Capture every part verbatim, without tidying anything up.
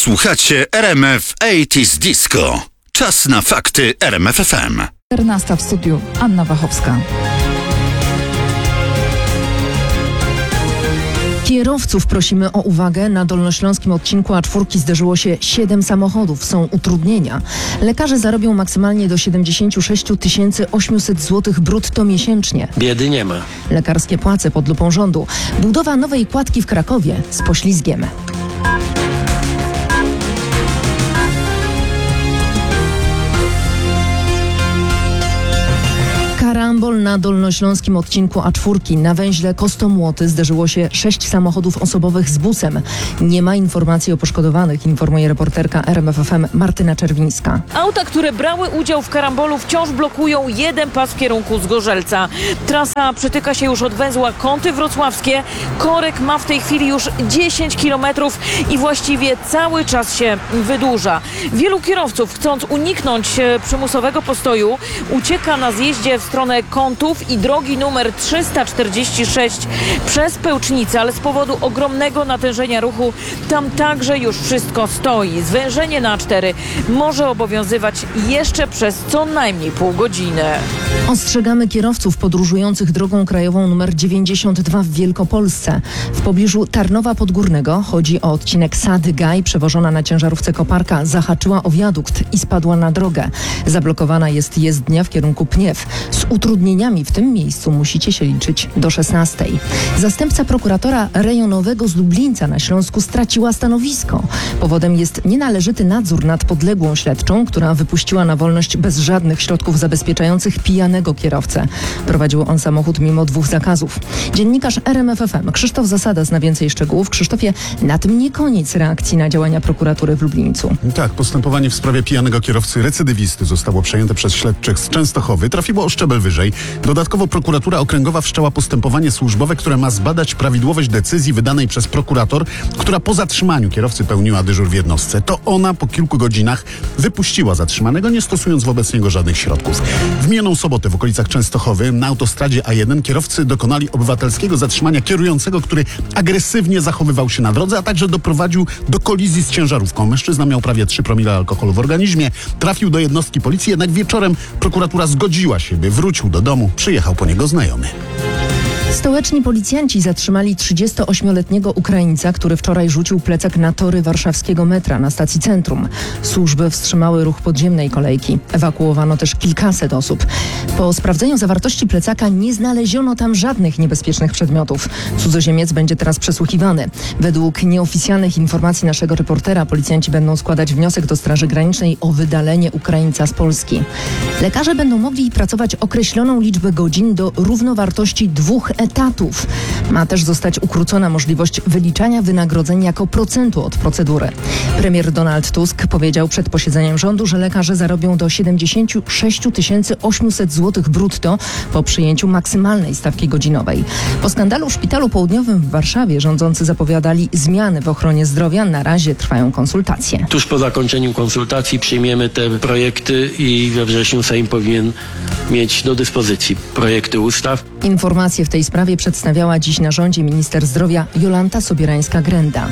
Słuchacie R M F osiemdziesiąt Disco. Czas na fakty R M F F M. czternasta w studiu Anna Wachowska. Kierowców prosimy o uwagę. Na dolnośląskim odcinku A cztery zderzyło się siedem samochodów. Są utrudnienia. Lekarze zarobią maksymalnie do siedemdziesiąt sześć tysięcy osiemset złotych brutto miesięcznie. Biedy nie ma. Lekarskie płace pod lupą rządu. Budowa nowej kładki w Krakowie z poślizgiem. Karambol na dolnośląskim odcinku A cztery. Na węźle Kostomłoty zderzyło się sześć samochodów osobowych z busem. Nie ma informacji o poszkodowanych, informuje reporterka R M F F M Martyna Czerwińska. Auta, które brały udział w karambolu, wciąż blokują jeden pas w kierunku Zgorzelca. Trasa przetyka się już od węzła Kąty Wrocławskie. Korek ma w tej chwili już dziesięć kilometrów i właściwie cały czas się wydłuża. Wielu kierowców, chcąc uniknąć przymusowego postoju, ucieka na zjeździe w stronę Kątów i drogi numer trzysta czterdzieści sześć przez Pełcznicę, ale z powodu ogromnego natężenia ruchu tam także już wszystko stoi. Zwężenie na A cztery może obowiązywać jeszcze przez co najmniej pół godziny. Ostrzegamy kierowców podróżujących drogą krajową numer dziewięćdziesiąt dwa w Wielkopolsce. W pobliżu Tarnowa Podgórnego, chodzi o odcinek Sady-Gaj, przewożona na ciężarówce koparka zahaczyła o wiadukt i spadła na drogę. Zablokowana jest jezdnia w kierunku Pniew. Z utrudnieniami w tym miejscu musicie się liczyć do szesnastej. Zastępca prokuratora rejonowego z Lublińca na Śląsku straciła stanowisko. Powodem jest nienależyty nadzór nad podległą śledczą, która wypuściła na wolność bez żadnych środków zabezpieczających pijanego kierowcę. Prowadził on samochód mimo dwóch zakazów. Dziennikarz R M F F M Krzysztof Zasada zna więcej szczegółów. Krzysztofie, na tym nie koniec reakcji na działania prokuratury w Lublińcu. Tak, postępowanie w sprawie pijanego kierowcy recydywisty zostało przejęte przez śledczych z Częstochowy. Trafiło o szczebel wyżej. Dodatkowo prokuratura okręgowa wszczęła postępowanie służbowe, które ma zbadać prawidłowość decyzji wydanej przez prokurator, która po zatrzymaniu kierowcy pełniła dyżur w jednostce. To ona po kilku godzinach wypuściła zatrzymanego, nie stosując wobec niego żadnych środków. W minioną sobotę w okolicach Częstochowy na autostradzie A jeden kierowcy dokonali obywatelskiego zatrzymania kierującego, który agresywnie zachowywał się na drodze, a także doprowadził do kolizji z ciężarówką. Mężczyzna miał prawie trzy promile alkoholu w organizmie, trafił do jednostki policji, jednak wieczorem prokuratura zgodziła się, by wrócił do domu. Przyjechał po niego znajomy. Stołeczni policjanci zatrzymali trzydziestoośmioletniego Ukraińca, który wczoraj rzucił plecak na tory warszawskiego metra na stacji Centrum. Służby wstrzymały ruch podziemnej kolejki. Ewakuowano też kilkaset osób. Po sprawdzeniu zawartości plecaka nie znaleziono tam żadnych niebezpiecznych przedmiotów. Cudzoziemiec będzie teraz przesłuchiwany. Według nieoficjalnych informacji naszego reportera policjanci będą składać wniosek do Straży Granicznej o wydalenie Ukraińca z Polski. Lekarze będą mogli pracować określoną liczbę godzin do równowartości dwóch etatów. Ma też zostać ukrócona możliwość wyliczania wynagrodzeń jako procentu od procedury. Premier Donald Tusk powiedział przed posiedzeniem rządu, że lekarze zarobią do siedemdziesiąt sześć tysięcy osiemset złotych brutto po przyjęciu maksymalnej stawki godzinowej. Po skandalu w Szpitalu Południowym w Warszawie rządzący zapowiadali zmiany w ochronie zdrowia. Na razie trwają konsultacje. Tuż po zakończeniu konsultacji przyjmiemy te projekty i we wrześniu Sejm powinien mieć do dyspozycji projekty ustaw. Informacje w tej sprawie przedstawiała dziś na rządzie minister zdrowia Jolanta Sobierańska-Grenda.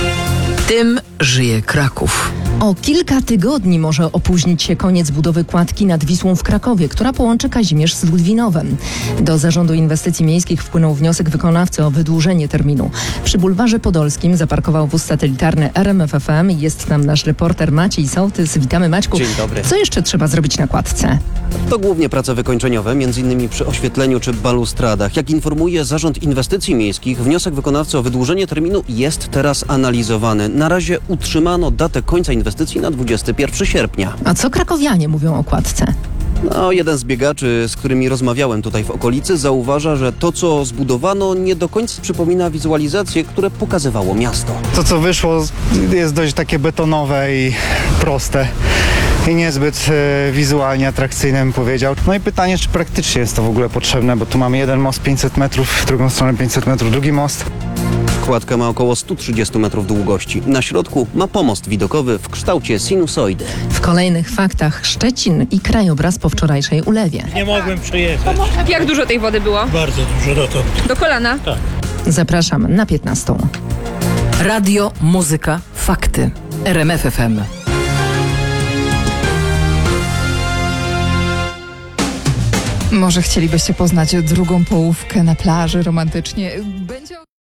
Tym żyje Kraków. O kilka tygodni może opóźnić się koniec budowy kładki nad Wisłą w Krakowie, która połączy Kazimierz z Ludwinowem. Do Zarządu Inwestycji Miejskich wpłynął wniosek wykonawcy o wydłużenie terminu. Przy Bulwarze Podolskim zaparkował wóz satelitarny R M F F M i jest tam nasz reporter Maciej Sołtys. Witamy, Maćku. Dzień dobry. Co jeszcze trzeba zrobić na kładce? To głównie prace wykończeniowe, między innymi przy oświetleniu czy balustradach. Jak informuje Zarząd Inwestycji Miejskich, wniosek wykonawcy o wydłużenie terminu jest teraz analizowany. Na razie utrzymano datę końca inwestycji na dwudziestego pierwszego sierpnia. A co krakowianie mówią o kładce? No, jeden z biegaczy, z którymi rozmawiałem tutaj w okolicy, zauważa, że to, co zbudowano, nie do końca przypomina wizualizacje, które pokazywało miasto. To, co wyszło, jest dość takie betonowe i proste i niezbyt e, wizualnie atrakcyjne, bym powiedział. No i pytanie, czy praktycznie jest to w ogóle potrzebne, bo tu mamy jeden most pięćset metrów, w drugą stronę pięćset metrów, drugi most. Kładka ma około sto trzydzieści metrów długości. Na środku ma pomost widokowy w kształcie sinusoidy. W kolejnych faktach Szczecin i krajobraz po wczorajszej ulewie. Nie mogłem przyjechać. Jak dużo tej wody było? Bardzo dużo dotąd. Do kolana? Tak. Zapraszam na piętnastą. Radio, muzyka, fakty. R M F F M. Może chcielibyście poznać drugą połówkę na plaży romantycznie? Będzie